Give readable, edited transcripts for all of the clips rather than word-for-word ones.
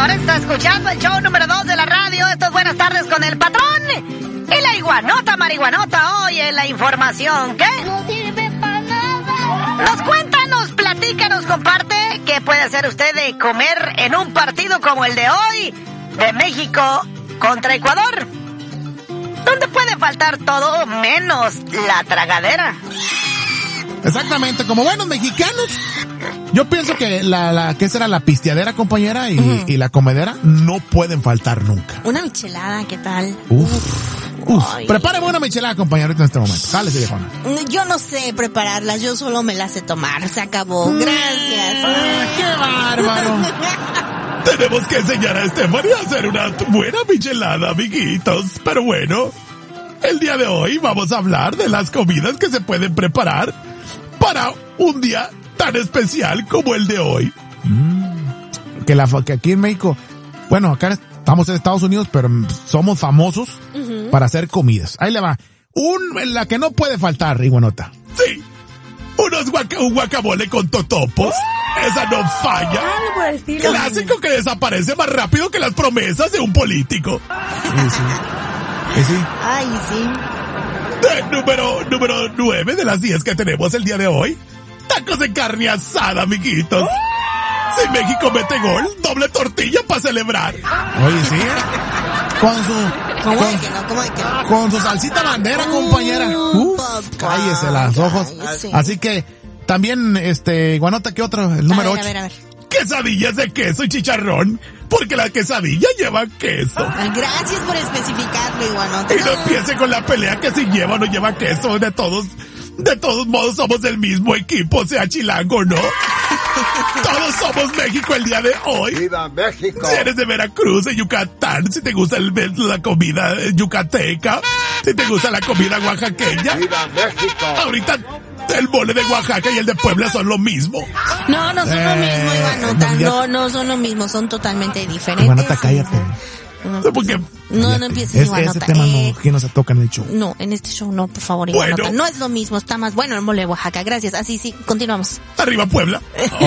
señores, está escuchando el show número 2 de la radio. Esto es Buenas Tardes con el Patrón. Y la iguanota, marihuanota, hoy en la información, ¿qué? No sirve para nada. Nos cuenta, nos platica, nos comparte qué puede hacer usted de comer en un partido como el de hoy, de México contra Ecuador, donde puede faltar todo menos la tragadera. Exactamente, como buenos mexicanos, yo pienso que ¿qué será? La pisteadera, compañera, y la comedera no pueden faltar nunca. Una michelada, ¿qué tal? Prepárame una michelada, compañerita, en este momento. Jálese, viejona. Yo no sé prepararlas, yo solo me las sé tomar. Se acabó. Gracias. ¡Qué bárbaro! Tenemos que enseñar a Stephanie a hacer una buena michelada, amiguitos. Pero bueno, el día de hoy vamos a hablar de las comidas que se pueden preparar para un día tan especial como el de hoy. Que aquí en México, bueno, acá estamos en Estados Unidos, pero somos famosos para hacer comidas. Ahí le va. La que no puede faltar, iguanota. Sí. Un guacamole con totopos. Esa no falla. Clásico que desaparece más rápido que las promesas de un político. Sí. Ay, sí. Número 9 de las 10 que tenemos el día de hoy. Tacos de carne asada, amiguitos. Si México mete gol, doble tortilla para celebrar. Oye, sí. Con su salsita bandera, compañera. Cállese los ojos. Así que también, iguanota, ¿qué otro? El número 8. A ver. Quesadillas de queso y chicharrón, porque la quesadilla lleva queso. Gracias por especificarlo, iguanota. Y no empiece con la pelea que si lleva o no lleva queso. De todos modos somos del mismo equipo, sea chilango o no. Todos somos México el día de hoy. ¡Viva México! Si eres de Veracruz, de Yucatán, si te gusta la comida yucateca, si te gusta la comida oaxaqueña. ¡Viva México! Ahorita el mole de Oaxaca y el de Puebla son lo mismo. No son lo mismo, Iguanota. No son lo mismo, son totalmente diferentes. Iguanota, cállate. Porque no empieces, Iguanota. Ese tema no se toca en el show. No, en este show no, por favor, Iguanota. No es lo mismo, está más bueno el mole de Oaxaca. Gracias. Así sí, continuamos. Arriba Puebla.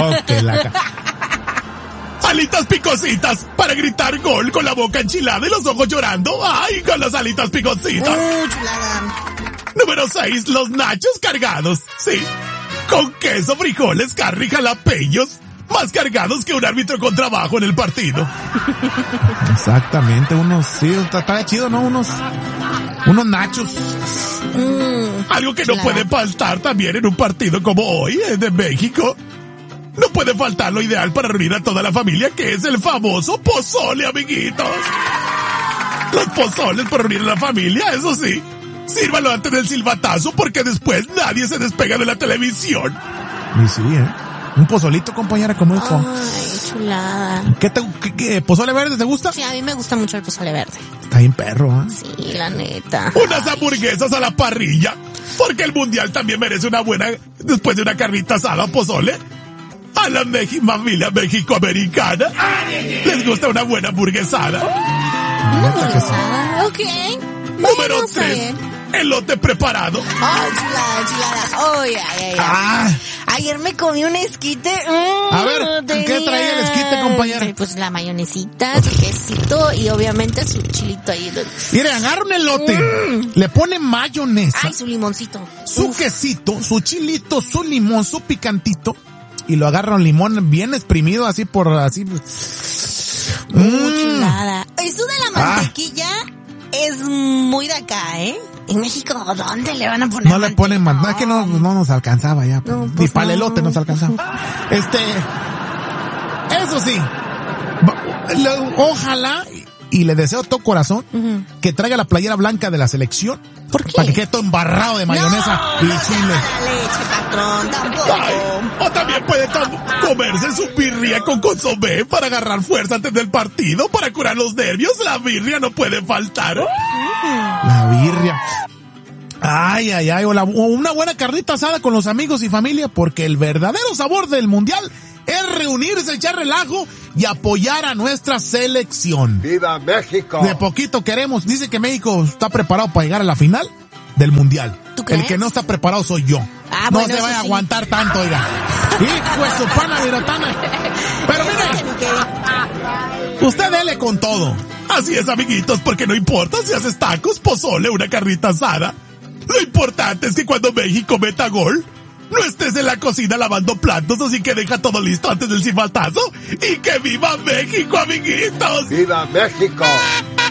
Alitas picositas para gritar gol con la boca enchilada y los ojos llorando. ¡Ay, con las alitas picositas! Chulada. Número 6, los nachos cargados. Sí, con queso, frijoles, carne y jalapeños. Más cargados que un árbitro con trabajo en el partido. Exactamente, está chido, ¿no? Unos nachos. Algo que no puede faltar también en un partido como hoy, de México. No puede faltar lo ideal para reunir a toda la familia, que es el famoso pozole, amiguitos. Los pozoles para reunir a la familia, eso sí. Sírvalo antes del silbatazo porque después nadie se despega de la televisión. Y sí, un pozolito, compañera, como dijo. Ay, chulada. ¿Qué pozole verde te gusta? Sí, a mí me gusta mucho el pozole verde. Está bien perro, ¿eh? Sí, la neta. Unas hamburguesas a la parrilla, porque el mundial también merece una buena, después de una carnita asada o pozole. A la familia mexicoamericana les gusta una buena hamburguesada. Una hamburguesada, ok. Número 3. Elote preparado. Ay, chulada. Ayer me comí un esquite. A ver, ¿qué traía el esquite, compañera? Pues la mayonesita, su quesito y obviamente su chilito ahí. Mire, agarra un elote, le pone mayonesa. Ay, su limoncito. Su quesito, su chilito, su limón, su picantito. Y lo agarra un limón bien exprimido, así por así. Chulada. Eso de la mantequilla es muy de acá, ¿eh? En México, ¿dónde le van a poner? No le ponen más, no, es que no nos alcanzaba ya. No, ni para el elote nos alcanzaba. Eso sí, ojalá, y le deseo todo corazón, que traiga la playera blanca de la selección. ¿Por qué? Para que quede todo embarrado de mayonesa y chile. Leche, patrón, tampoco. O también puede comerse su birria con consomé para agarrar fuerza antes del partido, para curar los nervios. La birria no puede faltar. La birria. Ay, o una buena carnita asada con los amigos y familia, porque el verdadero sabor del mundial es reunirse, echar relajo y apoyar a nuestra selección. ¡Viva México! De poquito queremos. Dice que México está preparado para llegar a la final del mundial. ¿Tú crees? El que no está preparado soy yo. No se vaya a aguantar tanto, oiga. Hijo de su pana virotana. Pero mire, Usted dele con todo. Así es, amiguitos, porque no importa si haces tacos, pozole, una carnita asada. Lo importante es que cuando México meta gol, no estés en la cocina lavando platos, así que deja todo listo antes del silbatazo. ¡Y que viva México, amiguitos! ¡Viva México!